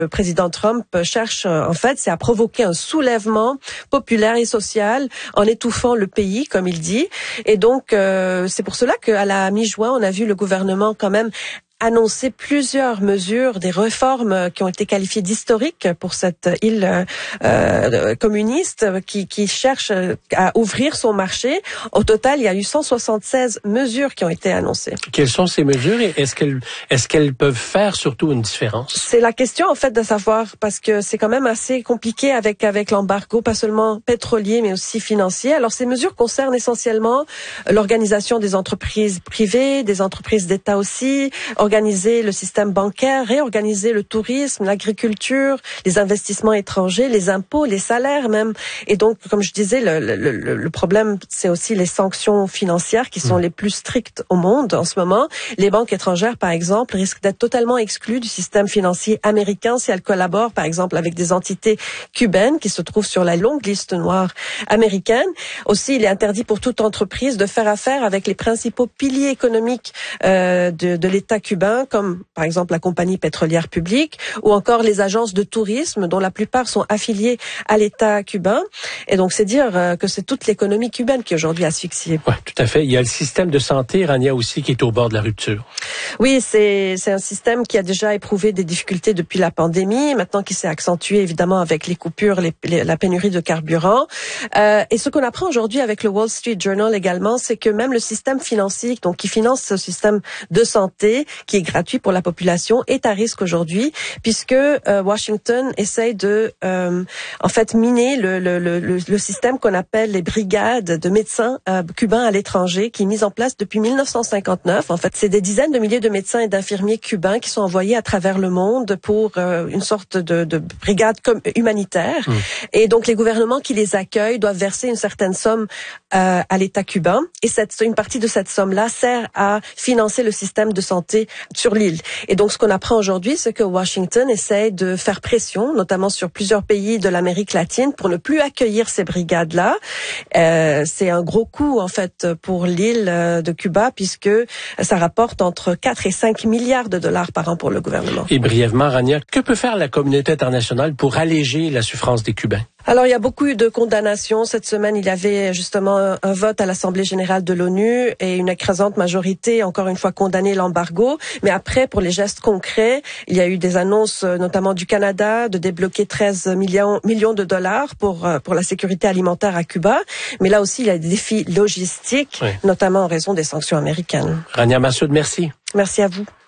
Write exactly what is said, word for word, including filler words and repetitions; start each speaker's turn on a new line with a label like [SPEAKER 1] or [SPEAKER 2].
[SPEAKER 1] Le président Trump cherche, en fait, c'est à provoquer un soulèvement populaire et social en étouffant le pays, comme il dit. Et donc, euh, c'est pour cela qu'à la mi-juin, on a vu le gouvernement quand même annoncé plusieurs mesures, des réformes qui ont été qualifiées d'historiques pour cette île euh, communiste qui, qui cherche à ouvrir son marché. Au total, il y a eu cent soixante-seize mesures qui ont été annoncées.
[SPEAKER 2] Quelles sont ces mesures et est-ce qu'elles, est-ce qu'elles peuvent faire surtout une différence?
[SPEAKER 1] C'est la question, en fait, de savoir, parce que c'est quand même assez compliqué avec, avec l'embargo, pas seulement pétrolier, mais aussi financier. Alors, ces mesures concernent essentiellement l'organisation des entreprises privées, des entreprises d'État aussi, organiser le système bancaire, réorganiser le tourisme, l'agriculture, les investissements étrangers, les impôts, les salaires même. Et donc, comme je disais, le, le, le problème, c'est aussi les sanctions financières qui sont mmh. les plus strictes au monde en ce moment. Les banques étrangères, par exemple, risquent d'être totalement exclues du système financier américain si elles collaborent, par exemple, avec des entités cubaines qui se trouvent sur la longue liste noire américaine. Aussi, il est interdit pour toute entreprise de faire affaire avec les principaux piliers économiques euh, de, de l'État cubain, comme par exemple la compagnie pétrolière publique ou encore les agences de tourisme dont la plupart sont affiliées à l'État cubain. Et donc c'est dire euh, que c'est toute l'économie cubaine qui est aujourd'hui asphyxiée.
[SPEAKER 2] Oui, tout à fait. Il y a le système de santé iranien aussi qui est au bord de la rupture.
[SPEAKER 1] Oui, c'est c'est un système qui a déjà éprouvé des difficultés depuis la pandémie, maintenant qui s'est accentué évidemment avec les coupures, les, les, la pénurie de carburant. Euh, et ce qu'on apprend aujourd'hui avec le Wall Street Journal également, c'est que même le système financier, donc qui finance ce système de santé, qui est gratuit pour la population, est à risque aujourd'hui, puisque euh, Washington essaye de, euh, en fait, miner le, le, le, le système qu'on appelle les brigades de médecins euh, cubains à l'étranger, qui est mis en place depuis mille neuf cent cinquante-neuf. En fait, c'est des dizaines de milliers de médecins et d'infirmiers cubains qui sont envoyés à travers le monde pour euh, une sorte de, de brigade comme humanitaire. Mmh. Et donc, les gouvernements qui les accueillent doivent verser une certaine somme euh, à l'État cubain. Et cette, une partie de cette somme-là sert à financer le système de santé sur l'île. Et donc, ce qu'on apprend aujourd'hui, c'est que Washington essaie de faire pression, notamment sur plusieurs pays de l'Amérique latine, pour ne plus accueillir ces brigades-là. Euh, c'est un gros coup, en fait, pour l'île de Cuba, puisque ça rapporte entre quatre et cinq milliards de dollars par an pour le gouvernement.
[SPEAKER 2] Et brièvement, Rania, que peut faire la communauté internationale pour alléger la souffrance des Cubains?
[SPEAKER 1] Alors, il y a beaucoup eu de condamnations. Cette semaine, il y avait justement un, un vote à l'Assemblée générale de l'ONU et une écrasante majorité, encore une fois, condamné l'embargo. Mais après, pour les gestes concrets, il y a eu des annonces, notamment du Canada, de débloquer treize millions, millions de dollars pour, pour la sécurité alimentaire à Cuba. Mais là aussi, il y a des défis logistiques, oui. notamment en raison des sanctions américaines.
[SPEAKER 2] Rania Massoud, merci.
[SPEAKER 1] Merci à vous.